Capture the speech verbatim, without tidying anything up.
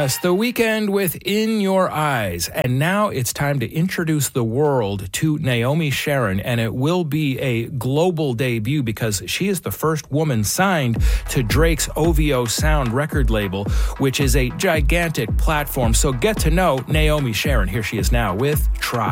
Yes, The Weeknd with In Your Eyes. And now it's time to introduce the world to Naomi Sharon, and it will be a global debut because she is the first woman signed to Drake's O V O Sound record label, which is a gigantic platform. So get to know Naomi Sharon. Here she is now with Try.